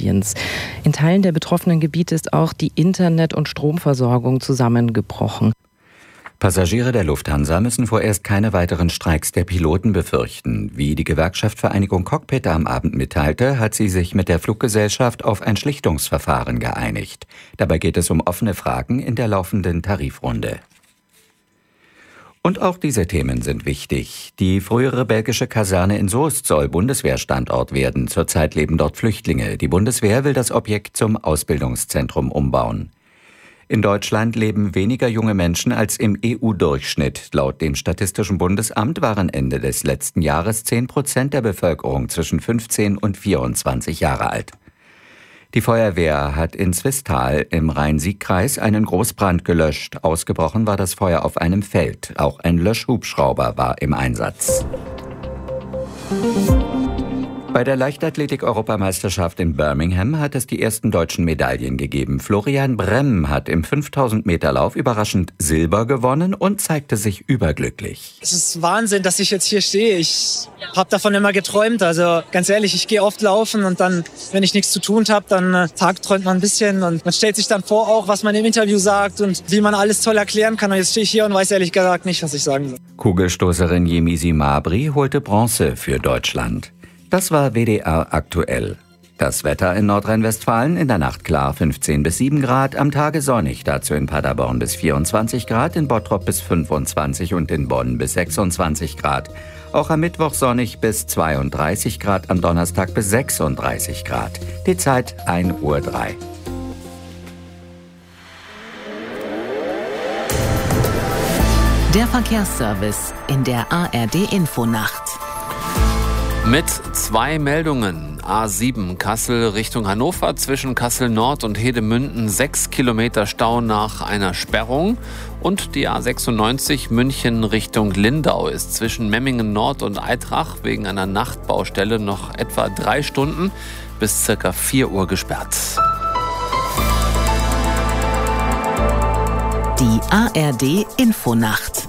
Belgiens. In Teilen der betroffenen Gebiete ist auch die Internet- und Stromversorgung zusammengebrochen. Passagiere der Lufthansa müssen vorerst keine weiteren Streiks der Piloten befürchten. Wie die Gewerkschaft Vereinigung Cockpit am Abend mitteilte, hat sie sich mit der Fluggesellschaft auf ein Schlichtungsverfahren geeinigt. Dabei geht es um offene Fragen in der laufenden Tarifrunde. Und auch diese Themen sind wichtig. Die frühere belgische Kaserne in Soest soll Bundeswehrstandort werden. Zurzeit leben dort Flüchtlinge. Die Bundeswehr will das Objekt zum Ausbildungszentrum umbauen. In Deutschland leben weniger junge Menschen als im EU-Durchschnitt. Laut dem Statistischen Bundesamt waren Ende des letzten Jahres 10% der Bevölkerung zwischen 15 und 24 Jahre alt. Die Feuerwehr hat in Swisttal im Rhein-Sieg-Kreis einen Großbrand gelöscht. Ausgebrochen war das Feuer auf einem Feld. Auch ein Löschhubschrauber war im Einsatz. Bei der Leichtathletik-Europameisterschaft in Birmingham hat es die ersten deutschen Medaillen gegeben. Florian Bremm hat im 5000-Meter-Lauf überraschend Silber gewonnen und zeigte sich überglücklich. Es ist Wahnsinn, dass ich jetzt hier stehe. Ich habe davon immer geträumt. Also ganz ehrlich, ich gehe oft laufen und dann, wenn ich nichts zu tun habe, dann tagträumt man ein bisschen und man stellt sich dann vor, auch was man im Interview sagt und wie man alles toll erklären kann. Und jetzt stehe ich hier und weiß ehrlich gesagt nicht, was ich sagen soll. Kugelstoßerin Yemisi Mabry holte Bronze für Deutschland. Das war WDR aktuell. Das Wetter in Nordrhein-Westfalen: in der Nacht klar 15 bis 7 Grad, am Tage sonnig, dazu in Paderborn bis 24 Grad, in Bottrop bis 25 und in Bonn bis 26 Grad. Auch am Mittwoch sonnig bis 32 Grad, am Donnerstag bis 36 Grad. Die Zeit 1:03 Uhr. Der Verkehrsservice in der ARD-Infonacht. Mit 2 Meldungen. A7 Kassel Richtung Hannover, zwischen Kassel Nord und Hedemünden 6 Kilometer Stau nach einer Sperrung. Und die A96 München Richtung Lindau ist zwischen Memmingen Nord und Eitrach wegen einer Nachtbaustelle noch etwa 3 Stunden bis ca. 4 Uhr gesperrt. Die ARD-Infonacht.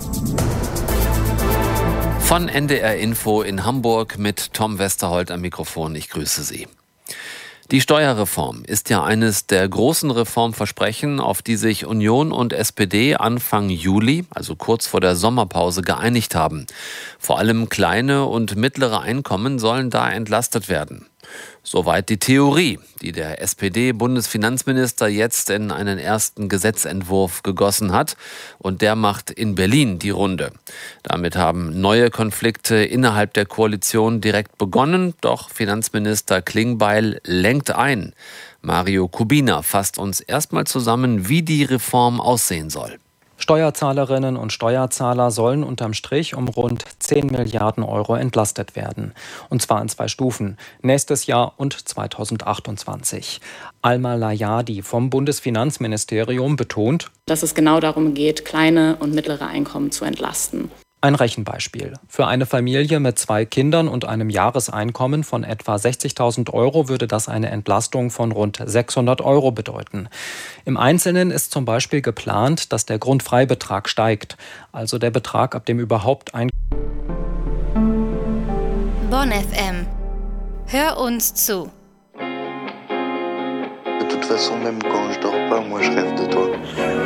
Von NDR Info in Hamburg mit Tom Westerholt am Mikrofon. Ich grüße Sie. Die Steuerreform ist ja eines der großen Reformversprechen, auf die sich Union und SPD Anfang Juli, also kurz vor der Sommerpause, geeinigt haben. Vor allem kleine und mittlere Einkommen sollen da entlastet werden. Soweit die Theorie, die der SPD-Bundesfinanzminister jetzt in einen ersten Gesetzentwurf gegossen hat. Und der macht in Berlin die Runde. Damit haben neue Konflikte innerhalb der Koalition direkt begonnen. Doch Finanzminister Klingbeil lenkt ein. Mario Kubina fasst uns erstmal zusammen, wie die Reform aussehen soll. Steuerzahlerinnen und Steuerzahler sollen unterm Strich um rund 10 Milliarden Euro entlastet werden. Und zwar in 2 Stufen, nächstes Jahr und 2028. Alma Layadi vom Bundesfinanzministerium betont, dass es genau darum geht, kleine und mittlere Einkommen zu entlasten. Ein Rechenbeispiel. Für eine Familie mit 2 Kindern und einem Jahreseinkommen von etwa 60.000 Euro würde das eine Entlastung von rund 600 Euro bedeuten. Im Einzelnen ist zum Beispiel geplant, dass der Grundfreibetrag steigt, also der Betrag, ab dem überhaupt ein... Bonn FM. Hör uns zu. De toute façon, même quand je dors pas, moi je rêve de toi.